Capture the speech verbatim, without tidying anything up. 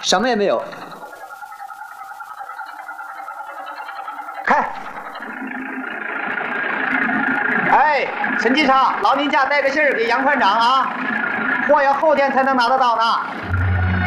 什么也没有。 开。哎，陈机长，劳您家带个信儿给杨团长啊，货要后天才能拿得到呢。